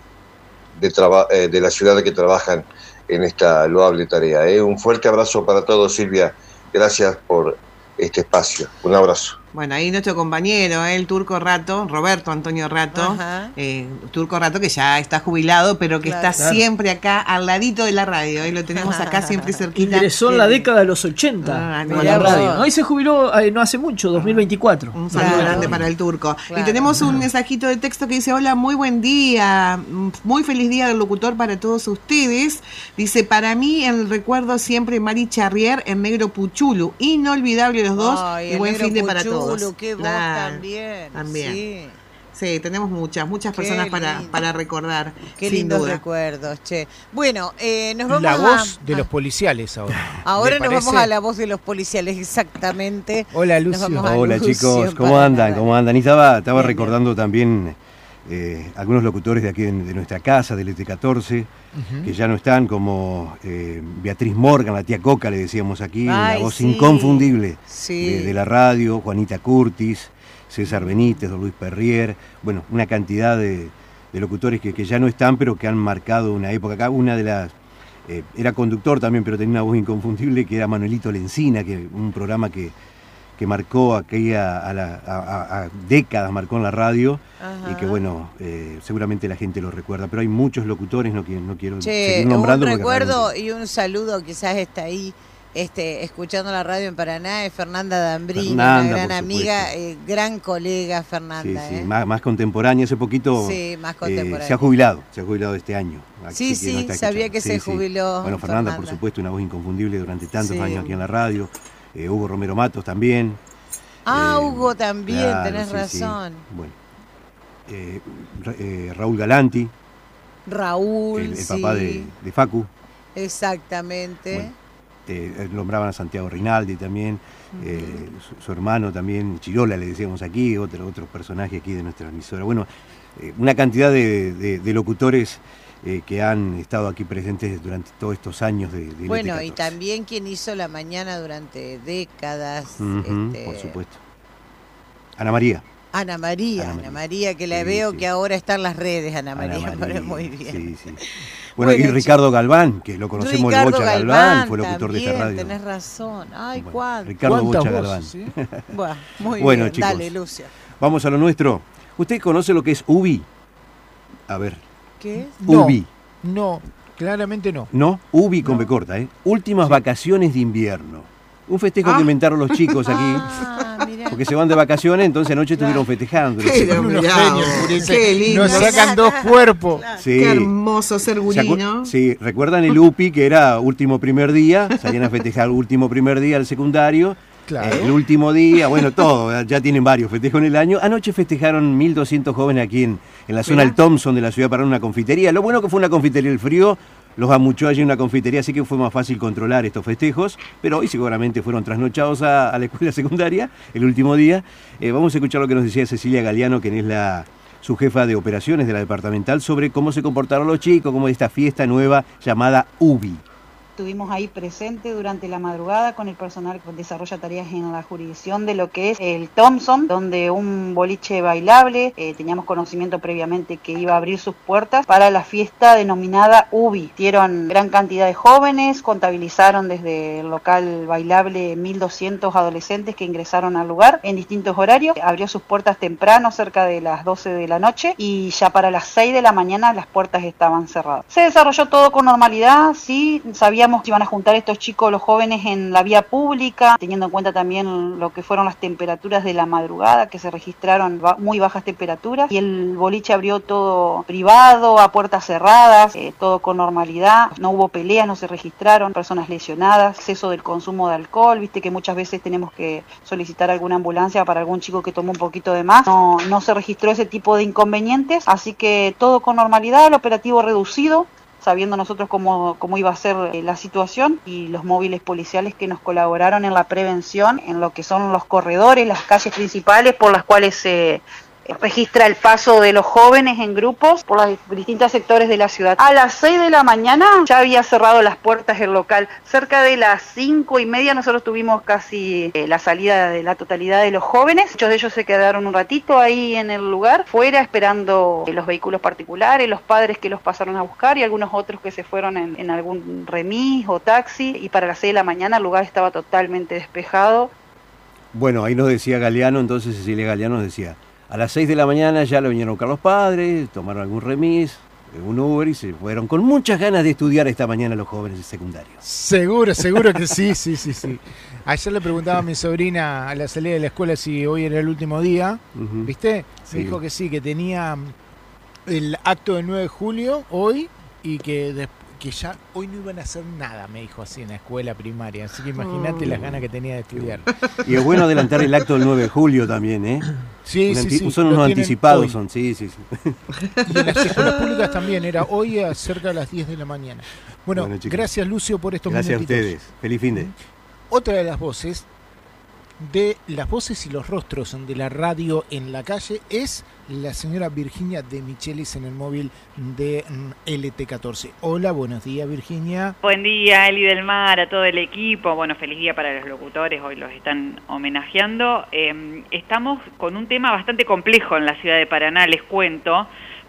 la ciudad que trabajan en esta loable tarea. Un fuerte abrazo para todos, Silvia. Gracias por este espacio. Un abrazo. Bueno, ahí nuestro compañero, el Turco Rato, Roberto Antonio Rato, Turco Rato que ya está jubilado, pero que está siempre acá al ladito de la radio, lo tenemos acá siempre cerquita. Ingresó en la década de los 80 con la radio, ¿no? Y se jubiló no hace mucho, 2024. Un saludo grande para el Turco. Claro. Y tenemos un mensajito de texto que dice, hola, muy buen día, muy feliz día del locutor para todos ustedes. Dice, para mí el recuerdo siempre Mari Charrier en Negro Puchulu, inolvidable los dos. Ay, y buen fin de para todos. Qué voz también. Sí, tenemos muchas personas para recordar. Qué sin lindos duda. recuerdos, che. Bueno, nos vamos la voz de los policiales ahora. Ahora nos vamos a la voz de los policiales, exactamente. Hola, Lucio. Hola, chicos, ¿cómo andan? Y estaba recordando también algunos locutores de aquí de nuestra casa, del ET14, que ya no están, como Beatriz Morgan, la tía Coca, le decíamos aquí, la voz inconfundible de la radio, Juanita Curtis, César Benítez, don Luis Perrier, bueno, una cantidad de locutores que ya no están, pero que han marcado una época. Acá una de las... era conductor también, pero tenía una voz inconfundible, que era Manuelito Lencina, que un programa que marcó a décadas, marcó en la radio. Ajá. Y que bueno, seguramente la gente lo recuerda, pero hay muchos locutores, no quiero seguir nombrando. Un recuerdo y un saludo, quizás está ahí escuchando la radio en Paraná, es Fernanda D'Ambrini, una gran amiga, gran colega Fernanda. Sí, más contemporánea, hace poquito más contemporánea. Se ha jubilado este año. Sí, sabía que se jubiló. Bueno, Fernanda, por supuesto, una voz inconfundible durante tantos años aquí en la radio. Hugo Romero Matos también. Hugo también, claro, tenés razón. Bueno, Raúl Galanti. Raúl, el papá de Facu. Exactamente. Bueno, nombraban a Santiago Rinaldi también, su hermano también, Chirola le decíamos aquí, otro personaje aquí de nuestra emisora. Bueno, una cantidad de locutores que han estado aquí presentes durante todos estos años de bueno, LT14. Y también quien hizo la mañana durante décadas. Por supuesto. Ana María, que la veo que ahora está en las redes, Ana María, pero muy bien. Sí. Bueno, y Ricardo Galván, que lo conocemos, el Bocha Galván, fue locutor también, de esta radio. Tenés razón. Ay, ¿cuánto? Ricardo Bocha Galván. ¿Sí? Muy bueno, bien, chicos, dale, Lucio. Vamos a lo nuestro. ¿Usted conoce lo que es UBI? A ver. ¿Qué es? UBI. No, claramente no. ¿No? UBI con B corta, ¿eh? Últimas vacaciones de invierno. Un festejo que inventaron los chicos aquí. Porque se van de vacaciones, entonces anoche estuvieron festejando. Qué lindo. Nos sacan dos cuerpos. Sí. Qué hermoso ser gurí, Sí, ¿recuerdan el UPI, que era último primer día? Salían a festejar el último primer día al secundario. Claro. El último día, bueno, todo, ya tienen varios festejos en el año. Anoche festejaron 1.200 jóvenes aquí en la zona del Thompson de la ciudad para una confitería. Lo bueno que fue una confitería, el frío los amuchó allí en una confitería, así que fue más fácil controlar estos festejos, pero hoy seguramente fueron trasnochados a la escuela secundaria, el último día. Vamos a escuchar lo que nos decía Cecilia Galeano, quien es su jefa de operaciones de la departamental, sobre cómo se comportaron los chicos, cómo esta fiesta nueva llamada UBI. Estuvimos ahí presentes durante la madrugada con el personal que desarrolla tareas en la jurisdicción de lo que es el Thompson, donde un boliche bailable, teníamos conocimiento previamente que iba a abrir sus puertas para la fiesta denominada UBI. Dieron gran cantidad de jóvenes, contabilizaron desde el local bailable 1.200 adolescentes que ingresaron al lugar en distintos horarios. Abrió sus puertas temprano, cerca de las 12 de la noche, y ya para las 6 de la mañana las puertas estaban cerradas. Se desarrolló todo con normalidad, sí, sabíamos que iban a juntar estos chicos, los jóvenes, en la vía pública, teniendo en cuenta también lo que fueron las temperaturas de la madrugada, que se registraron muy bajas temperaturas, y el boliche abrió todo privado, a puertas cerradas, todo con normalidad. No hubo peleas, no se registraron personas lesionadas, exceso del consumo de alcohol, viste que muchas veces tenemos que solicitar alguna ambulancia para algún chico que tomó un poquito de más. No se registró ese tipo de inconvenientes, así que todo con normalidad, el operativo reducido, sabiendo nosotros cómo iba a ser la situación, y los móviles policiales que nos colaboraron en la prevención, en lo que son los corredores, las calles principales por las cuales se registra el paso de los jóvenes en grupos por los distintos sectores de la ciudad. A las 6 de la mañana ya había cerrado las puertas el local. Cerca de las 5:30 nosotros tuvimos casi la salida de la totalidad de los jóvenes. Muchos de ellos se quedaron un ratito ahí en el lugar, fuera, esperando los vehículos particulares, los padres que los pasaron a buscar, y algunos otros que se fueron en algún remis o taxi, y para las 6 de la mañana el lugar estaba totalmente despejado. Bueno, ahí nos decía Galeano, entonces Cecilia Galeano nos decía: a las 6 de la mañana ya lo vinieron a buscar los padres, tomaron algún remis, un Uber, y se fueron con muchas ganas de estudiar esta mañana los jóvenes de secundario. Seguro que sí. Ayer le preguntaba a mi sobrina a la salida de la escuela si hoy era el último día, ¿viste? Sí. Me dijo que sí, que tenía el acto del 9 de julio hoy, y que ya hoy no iban a hacer nada, me dijo así, en la escuela primaria. Así que imagínate las ganas que tenía de estudiar. Y es bueno adelantar el acto del 9 de julio también, ¿eh? Sí. Son unos anticipados, son, sí. Y en las escuelas públicas también, era hoy cerca de las 10 de la mañana. Bueno, gracias Lucio por estos minutitos. Gracias a ustedes, feliz fin de. Otra de las voces de las voces y los rostros de la radio en la calle es la señora Virginia de Michelis en el móvil de LT14. Hola, buenos días, Virginia. Buen día, Eli del Mar, a todo el equipo. Bueno, feliz día para los locutores, hoy los están homenajeando. Estamos con un tema bastante complejo en la ciudad de Paraná, les cuento,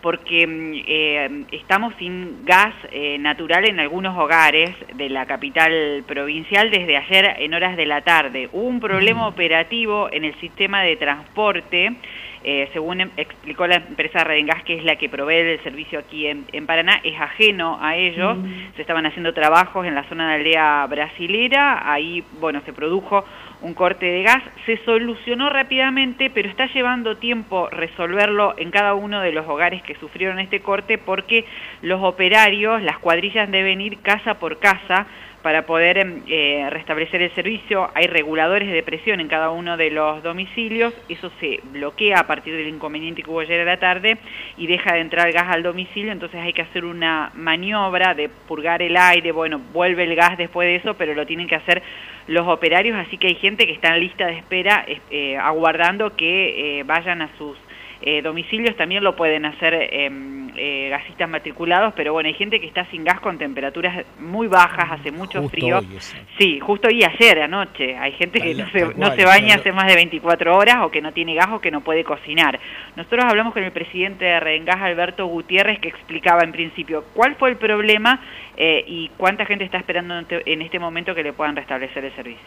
porque estamos sin gas natural en algunos hogares de la capital provincial desde ayer en horas de la tarde. Hubo un problema operativo en el sistema de transporte, según explicó la empresa Redengas, que es la que provee el servicio aquí en Paraná, es ajeno a ellos. Se estaban haciendo trabajos en la zona de Aldea Brasilera, ahí, bueno, se produjo un corte de gas, se solucionó rápidamente, pero está llevando tiempo resolverlo en cada uno de los hogares que sufrieron este corte, porque los operarios, las cuadrillas deben ir casa por casa para poder restablecer el servicio. Hay reguladores de presión en cada uno de los domicilios, eso se bloquea a partir del inconveniente que hubo ayer a la tarde y deja de entrar gas al domicilio, entonces hay que hacer una maniobra de purgar el aire, bueno, vuelve el gas después de eso, pero lo tienen que hacer los operarios, así que hay gente que está en lista de espera aguardando que vayan a sus domicilios. También lo pueden hacer gasistas matriculados, pero bueno, hay gente que está sin gas con temperaturas muy bajas, hace mucho frío. Sí, justo hoy ayer anoche. Hay gente que no se baña hace más de 24 horas, o que no tiene gas, o que no puede cocinar. Nosotros hablamos con el presidente de Redengas, Alberto Gutiérrez, que explicaba en principio cuál fue el problema y cuánta gente está esperando en este momento que le puedan restablecer el servicio.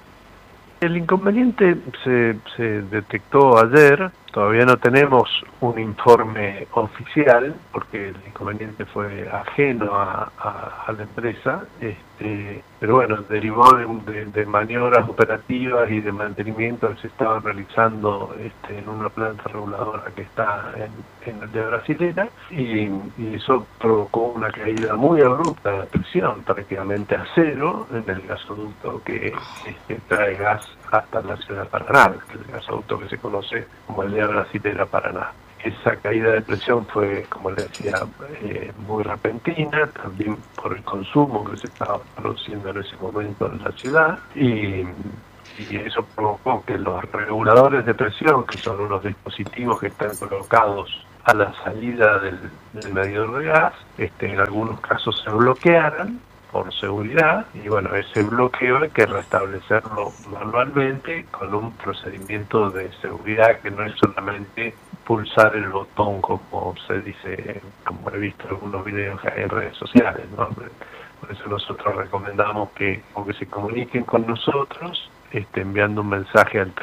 El inconveniente se detectó ayer, todavía no tenemos un informe oficial, porque el inconveniente fue ajeno a la empresa, pero bueno, derivó de maniobras operativas y de mantenimiento que se estaban realizando en una planta reguladora que está en la aldea brasilera, y eso provocó una caída muy abrupta de presión, prácticamente a cero, en el gasoducto que trae gas hasta la ciudad de Paraná, el gasoducto que se conoce como aldea brasilera Paraná. Esa caída de presión fue, como le decía, muy repentina, también por el consumo que se estaba produciendo en ese momento en la ciudad, y eso provocó que los reguladores de presión, que son unos dispositivos que están colocados a la salida del medidor de gas, en algunos casos se bloquearan por seguridad, y bueno, ese bloqueo hay que restablecerlo manualmente con un procedimiento de seguridad que no es solamente pulsar el botón, como se dice, como he visto en algunos videos en redes sociales, ¿no? Por eso nosotros recomendamos que se comuniquen con nosotros, enviando un mensaje al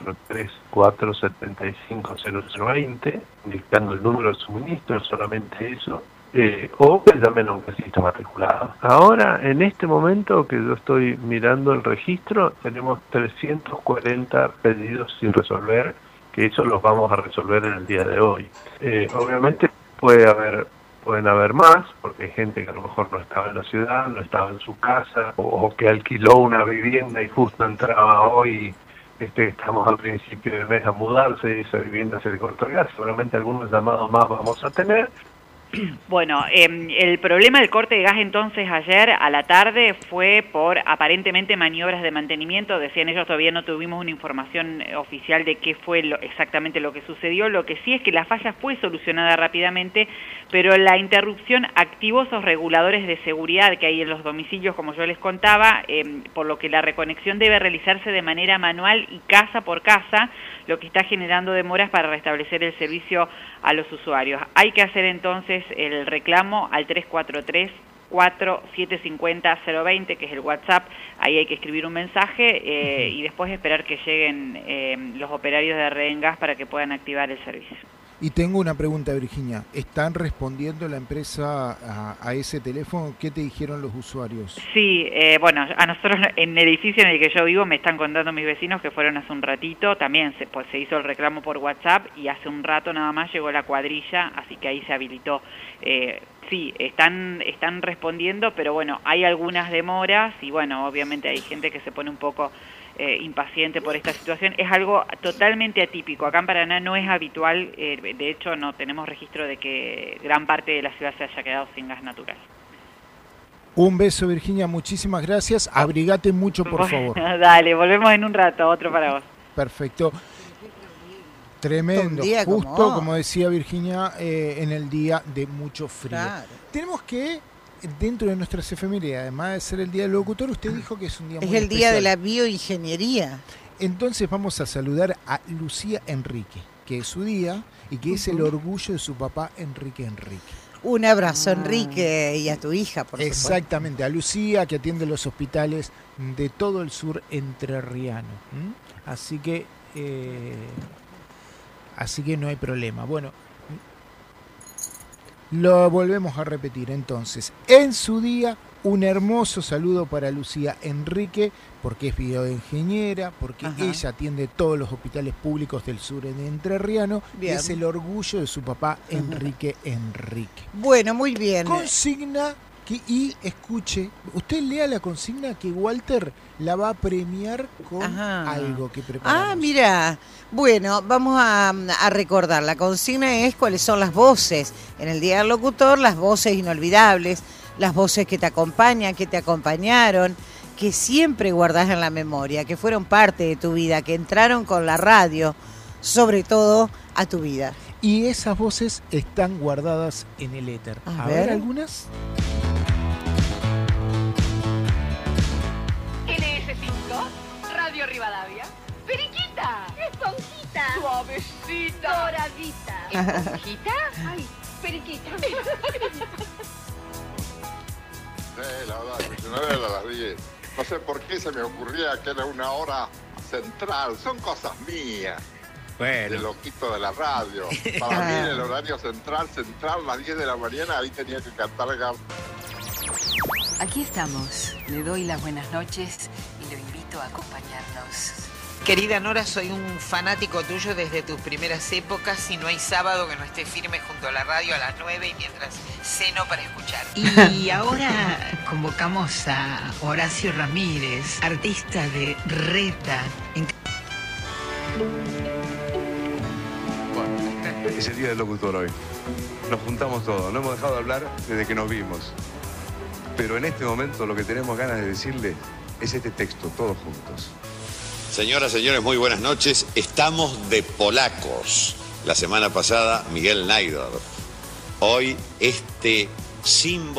343-475-0020, indicando el número de suministro, solamente eso, o que llamen a un gasista matriculado. Ahora, en este momento que yo estoy mirando el registro, tenemos 340 pedidos sin resolver, que eso los vamos a resolver en el día de hoy. Obviamente pueden haber más, porque hay gente que a lo mejor no estaba en la ciudad, no estaba en su casa, o que alquiló una vivienda y justo entraba hoy, estamos al principio del mes a mudarse y esa vivienda se le cortó el gas. Seguramente algunos llamados más vamos a tener. Bueno, el problema del corte de gas entonces ayer a la tarde fue por aparentemente maniobras de mantenimiento. Decían ellos, todavía no tuvimos una información oficial de qué fue exactamente lo que sucedió. Lo que sí es que la falla fue solucionada rápidamente, pero la interrupción activó esos reguladores de seguridad que hay en los domicilios, como yo les contaba, por lo que la reconexión debe realizarse de manera manual y casa por casa, lo que está generando demoras para restablecer el servicio a los usuarios. Hay que hacer entonces el reclamo al 343-4750-020, que es el WhatsApp. Ahí hay que escribir un mensaje y después esperar que lleguen los operarios de Redengas para que puedan activar el servicio. Y tengo una pregunta, Virginia. ¿Están respondiendo la empresa a ese teléfono? ¿Qué te dijeron los usuarios? Sí, bueno, a nosotros en el edificio en el que yo vivo me están contando mis vecinos que fueron hace un ratito. También se hizo el reclamo por WhatsApp y hace un rato nada más llegó la cuadrilla, así que ahí se habilitó. Sí, están respondiendo, pero bueno, hay algunas demoras y bueno, obviamente hay gente que se pone un poco impaciente por esta situación. Es algo totalmente atípico. Acá en Paraná no es habitual, de hecho no tenemos registro de que gran parte de la ciudad se haya quedado sin gas natural. Un beso, Virginia, muchísimas gracias. Abrigate mucho, por favor. Dale, volvemos en un rato, otro para vos. Perfecto. Tremendo, justo como decía Virginia, en el día de mucho frío. Claro. Tenemos que, dentro de nuestras efemérides, además de ser el Día del Locutor, usted dijo que es un día muy especial. Es el Día de la Bioingeniería. Entonces vamos a saludar a Lucía Enrique, que es su día y que es el orgullo de su papá, Enrique. Un abrazo, Enrique, y a tu hija, por supuesto. Exactamente, a Lucía, que atiende los hospitales de todo el sur entrerriano. Así que no hay problema. Bueno, lo volvemos a repetir entonces. En su día, un hermoso saludo para Lucía Enrique, porque es bioingeniera, porque ella atiende todos los hospitales públicos del sur entrerriano. Y es el orgullo de su papá, Enrique. Bueno, muy bien. Consigna y escuche, usted lea la consigna que Walter la va a premiar con algo que preparamos. Mira, bueno, vamos a recordar. La consigna es cuáles son las voces en el Día del Locutor, las voces inolvidables, las voces que te acompañan, que te acompañaron, que siempre guardás en la memoria, que fueron parte de tu vida, que entraron con la radio, sobre todo a tu vida. Y esas voces están guardadas en el éter. A ver algunas. LS5, Radio Rivadavia. Periquita. Esponjita. Suavecita. Doradita. Esponjita. Ay, periquita. La verdad, no sé por qué se me ocurría que era una hora central. Son cosas mías. Bueno. De loquito de la radio. Para mí en el horario central, las 10 de la mañana, ahí tenía que cantar el gato. Aquí estamos. Le doy las buenas noches y lo invito a acompañarnos. Querida Nora, soy un fanático tuyo desde tus primeras épocas y no hay sábado que no esté firme junto a la radio a las 9 y mientras ceno para escuchar. Y ahora convocamos a Horacio Ramírez, artista de Reta. Es el Día del Locutor hoy. Nos juntamos todos, no hemos dejado de hablar desde que nos vimos. Pero en este momento lo que tenemos ganas de decirle es este texto, todos juntos. Señoras, señores, muy buenas noches. Estamos de polacos. La semana pasada, Miguel Najdorf. Hoy, este símbolo